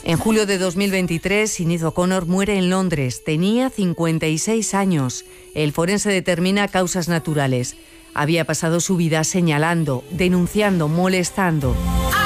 En julio de 2023, Sinead O'Connor muere en Londres. Tenía 56 años. El forense determina causas naturales. Había pasado su vida señalando, denunciando, molestando.